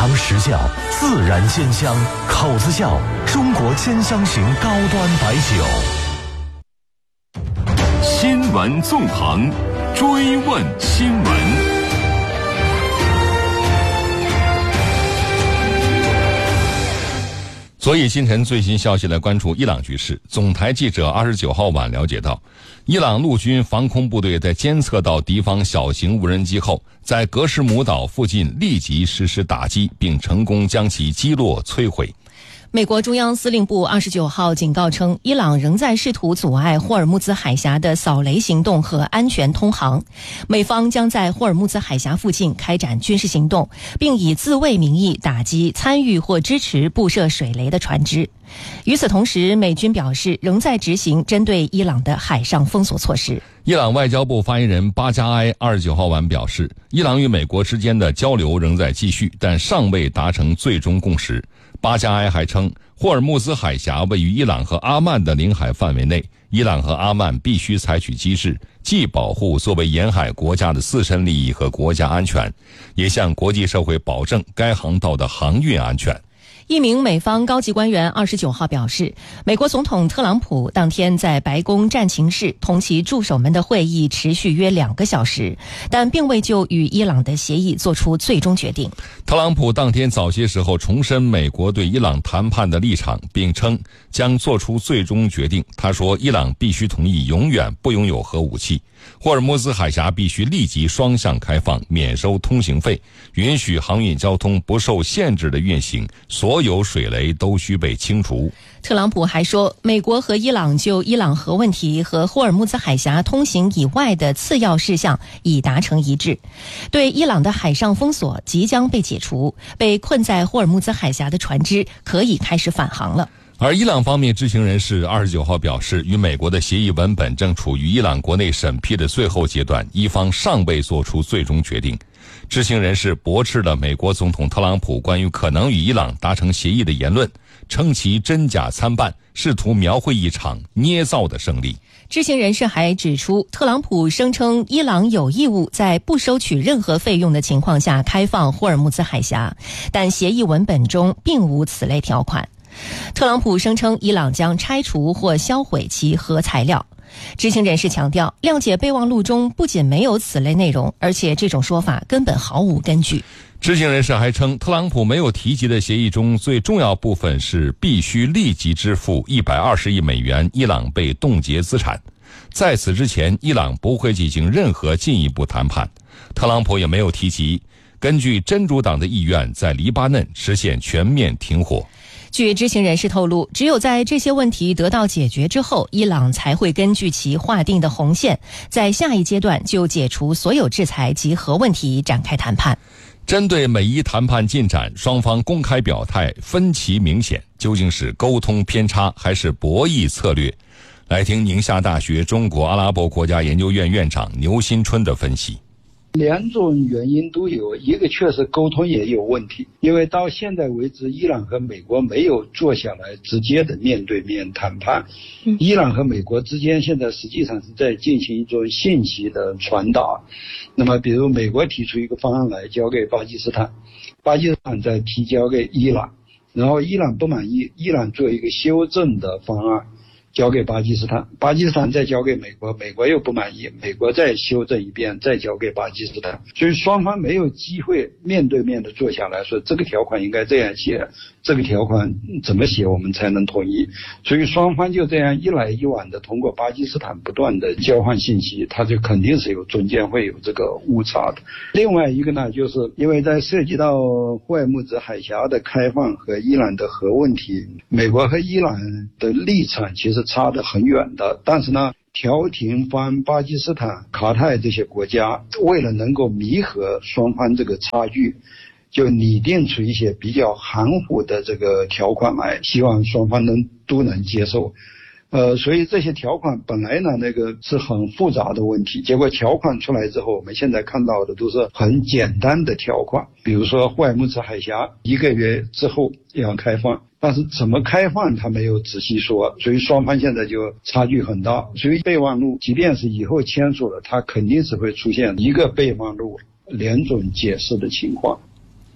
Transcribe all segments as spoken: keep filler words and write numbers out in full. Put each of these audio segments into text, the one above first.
尝实酵，自然鲜香，口子窖中国兼香型高端白酒。 新闻纵横，追问新闻。 所以清晨最新消息来关注伊朗局势。总台记者二十九号晚了解到，伊朗陆军防空部队在监测到敌方小型无人机后，在格什姆岛附近立即实施打击，并成功将其击落摧毁。 美国中央司令部二十九号警告称，伊朗仍在试图阻碍霍尔木兹海峡的扫雷行动和安全通航，美方将在霍尔木兹海峡附近开展军事行动，并以自卫名义打击参与或支持布设水雷的船只。与此同时，美军表示仍在执行针对伊朗的海上封锁措施。 伊朗外交部发言人巴加埃二十九号晚表示，伊朗与美国之间的交流仍在继续，但尚未达成最终共识。巴加埃还称，霍尔木兹海峡位于伊朗和阿曼的领海范围内，伊朗和阿曼必须采取机制，既保护作为沿海国家的自身利益和国家安全，也向国际社会保证该航道的航运安全。 一名美方高级官员二十九号表示，美国总统特朗普当天在白宫战情室同其助手们的会议持续约两个小时，但并未就与伊朗的协议做出最终决定。 特朗普当天早些时候重申美国对伊朗谈判的立场，并称将做出最终决定。他说，伊朗必须同意永远不拥有核武器，霍尔木兹海峡必须立即双向开放，免收通行费，允许航运交通不受限制的运行，所有水雷都需被清除。 特朗普还说，美国和伊朗就伊朗核问题和霍尔木兹海峡通行以外的次要事项已达成一致，对伊朗的海上封锁即将被解除，被困在霍尔木兹海峡的船只可以开始返航了。 而伊朗方面知情人士二十九号表示，与美国的协议文本正处于伊朗国内审批的最后阶段，伊方尚未做出最终决定。知情人士驳斥了美国总统特朗普关于可能与伊朗达成协议的言论，称其真假参半，试图描绘一场捏造的胜利。 知情人士还指出，特朗普声称伊朗有义务在不收取任何费用的情况下开放霍尔木兹海峡，但协议文本中并无此类条款。特朗普声称伊朗将拆除或销毁其核材料。知情人士强调，谅解备忘录中不仅没有此类内容，而且这种说法根本毫无根据。 知情人士还称，特朗普没有提及的协议中最重要部分是必须立即支付一百二十亿美元伊朗被冻结资产，在此之前伊朗不会进行任何进一步谈判。特朗普也没有提及根据真主党的意愿在黎巴嫩实现全面停火。 据知情人士透露，只有在这些问题得到解决之后，伊朗才会根据其划定的红线，在下一阶段就解除所有制裁及核问题展开谈判。 针对美伊谈判进展，双方公开表态分歧明显，究竟是沟通偏差还是博弈策略？来听宁夏大学中国阿拉伯国家研究院院长牛新春的分析。 两种原因都有，一个确实沟通也有问题，因为到现在为止，伊朗和美国没有坐下来直接的面对面谈判。嗯、伊朗和美国之间现在实际上是在进行一种信息的传达。那么，比如美国提出一个方案来交给巴基斯坦，巴基斯坦再提交给伊朗，然后伊朗不满意，伊朗做一个修正的方案交给巴基斯坦，巴基斯坦再交给美国，美国又不满意，美国再修正一遍，再交给巴基斯坦。所以双方没有机会面对面的坐下来说，这个条款应该这样写，这个条款怎么写我们才能同意。所以双方就这样一来一往的通过巴基斯坦不断的交换信息，它就肯定是有中间会有这个误差的。另外一个呢，就是因为在涉及到霍尔木兹海峡的开放和伊朗的核问题，美国和伊朗的立场其实差得很远的，但是呢，调停方巴基斯坦、卡泰这些国家为了能够弥合双方这个差距，就拟定出一些比较含糊的这个条款来，希望双方能都能接受。呃，所以这些条款本来呢，那个是很复杂的问题，结果条款出来之后，我们现在看到的都是很简单的条款，比如说霍尔木兹海峡一个月之后要开放，但是怎么开放他没有仔细说，所以双方现在就差距很大。所以备忘录即便是以后签署了，它肯定是会出现一个备忘录两种解释的情况。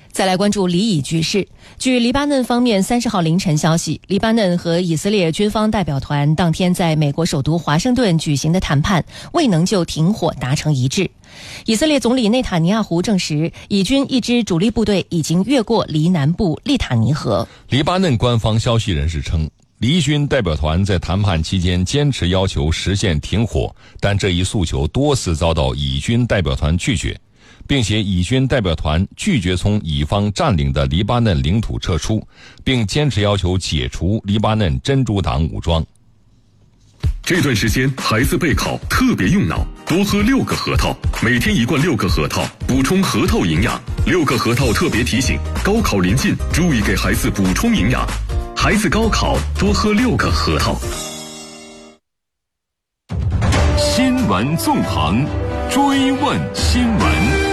再来关注黎以局势。据黎巴嫩方面三十号凌晨消息，黎巴嫩和以色列军方代表团当天在美国首都华盛顿举行的谈判未能就停火达成一致。以色列总理内塔尼亚胡证实，以军一支主力部队已经越过黎南部利塔尼河。 黎巴嫩官方消息人士称，黎军代表团在谈判期间坚持要求实现停火，但这一诉求多次遭到以军代表团拒绝，并且以军代表团拒绝从以方占领的黎巴嫩领土撤出，并坚持要求解除黎巴嫩真主党武装。 这段时间孩子备考特别用脑，多喝六个核桃，每天一罐六个核桃，补充核桃营养。六个核桃特别提醒，高考临近，注意给孩子补充营养。孩子高考多喝六个核桃。 新闻纵横，追问新闻。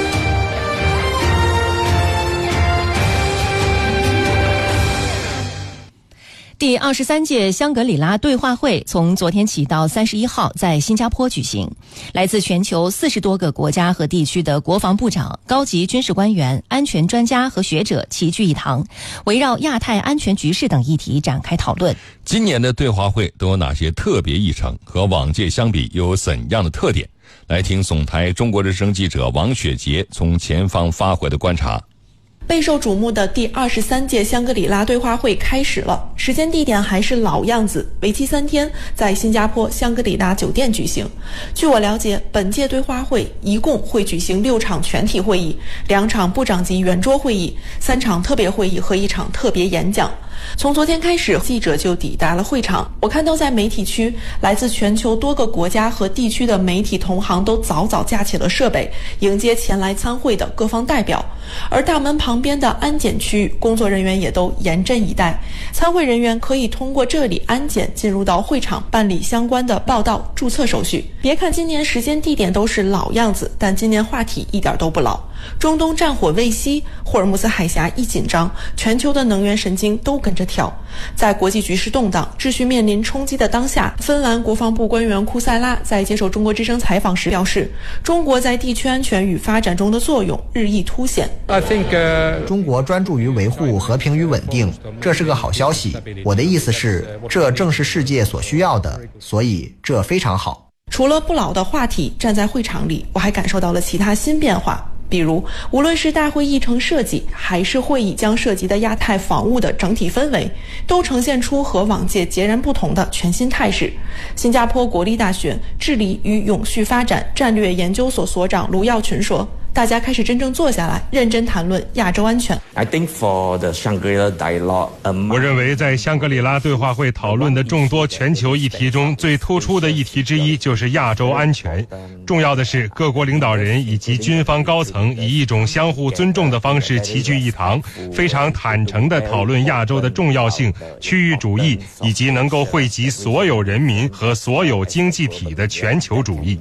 第二十三届香格里拉对话会从昨天起到三十一号在新加坡举行，来自全球四十多个国家和地区的国防部长、高级军事官员、安全专家和学者齐聚一堂，围绕亚太安全局势等议题展开讨论。 今年的对话会都有哪些特别议程？和往届相比又有怎样的特点？来听总台中国之声记者王雪杰从前方发回的观察。 备受瞩目的第二十三届香格里拉对话会开始了，时间地点还是老样子，为期三天，在新加坡香格里拉酒店举行。据我了解，本届对话会一共会举行六场全体会议，两场部长级圆桌会议，三场特别会议和一场特别演讲。从昨天开始，记者就抵达了会场。我看到在媒体区，来自全球多个国家和地区的媒体同行都早早架起了设备，迎接前来参会的各方代表。而大门旁边的安检区，工作人员也都严阵以待。参会人员可以通过这里安检进入到会场办理相关的报到、注册手续。别看今年时间地点都是老样子，但今年话题一点都不老。中东战火未息，霍尔木兹海峡一紧张，全球的能源神经都跟着跳。在国际局势动荡、秩序面临冲击的当下，芬兰国防部官员库塞拉在接受中国之声采访时表示，中国在地区安全与发展中的作用日益凸显。 I think, uh, 中国专注于维护和平与稳定，这是个好消息。我的意思是，这正是世界所需要的，所以这非常好。 除了不老的话题，站在会场里，我还感受到了其他新变化。比如，无论是大会议程设计，还是会议将涉及的亚太防务的整体氛围，都呈现出和往届截然不同的全新态势。新加坡国立大学治理与永续发展战略研究所所长卢耀群说，大家开始真正坐下来，认真谈论亚洲安全。 I think for the Shangri-La dialogue, 我认为在香格里拉对话会讨论的众多全球议题中，最突出的议题之一就是亚洲安全。重要的是，各国领导人以及军方高层以一种相互尊重的方式齐聚一堂，非常坦诚地讨论亚洲的重要性、区域主义以及能够惠及所有人民和所有经济体的全球主义。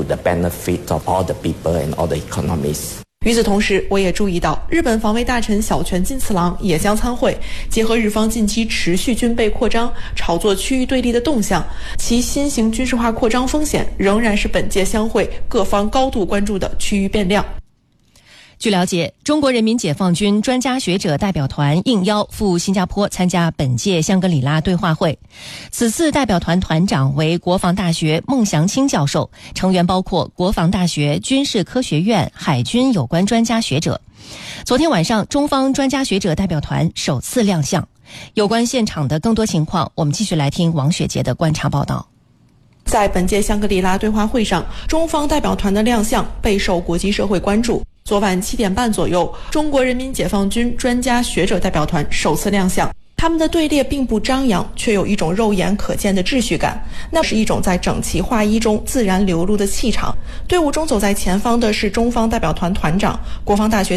与此同时，我也注意到日本防卫大臣小泉进次郎也将参会，结合日方近期持续军备扩张、炒作区域对立的动向，其新型军事化扩张风险仍然是本届相会各方高度关注的区域变量。 据了解，中国人民解放军专家学者代表团应邀赴新加坡参加本届香格里拉对话会。此次代表团团长为国防大学孟祥青教授，成员包括国防大学、军事科学院、海军有关专家学者。昨天晚上，中方专家学者代表团首次亮相。有关现场的更多情况，我们继续来听王雪杰的观察报道。 在本届香格里拉对话会上，中方代表团的亮相备受国际社会关注。昨晚七点半左右，中国人民解放军专家学者代表团首次亮相。他们的队列并不张扬，却有一种肉眼可见的秩序感，那是一种在整齐划一中自然流露的气场。队伍中走在前方的是中方代表团团长、国防大学